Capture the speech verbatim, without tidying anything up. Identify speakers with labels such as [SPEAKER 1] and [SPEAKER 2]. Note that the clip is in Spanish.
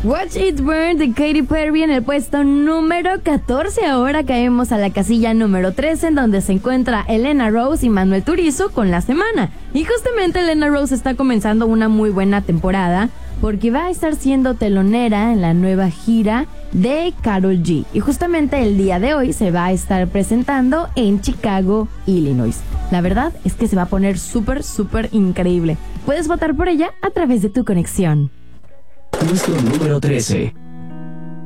[SPEAKER 1] Watch It Burn de Katy Perry en el puesto número catorce. Ahora caemos a la casilla número trece, en donde se encuentra Elena Rose y Manuel Turizo con La Semana. Y justamente Elena Rose está comenzando una muy buena temporada porque va a estar siendo telonera en la nueva gira de Karol G. Y justamente el día de hoy se va a estar presentando en Chicago, Illinois. La verdad es que se va a poner súper, súper increíble. Puedes votar por ella a través de tu conexión.
[SPEAKER 2] Puesto número trece.